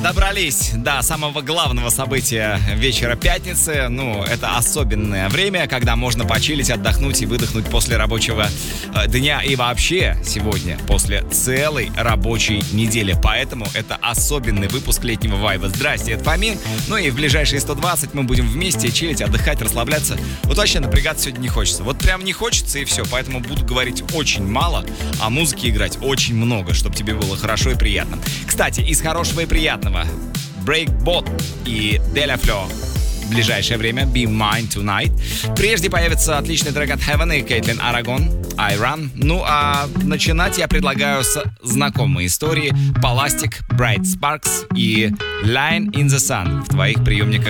Добрались до самого главного события вечера пятницы. Ну, это особенное время, когда можно почилить, отдохнуть и выдохнуть после рабочего дня. И вообще сегодня после целой рабочей недели. Поэтому это особенный выпуск летнего вайба. Здрасте, это Фомин. Ну и в ближайшие 120 мы будем вместе чилить, отдыхать, расслабляться. Вот вообще напрягаться сегодня не хочется. Вот прям не хочется и все. Поэтому буду говорить очень мало, а музыки играть очень много, чтобы тебе было хорошо и приятно. Кстати, из хорошего и приятного Breakbot и Delaflo в ближайшее время Be Mine Tonight. Прежде появится отличный трек от Heaven и Кейтлин Арагон I Run. Ну а начинать я предлагаю с знакомой истории Palastic, Bright Sparks и Line in the Sun в твоих приемниках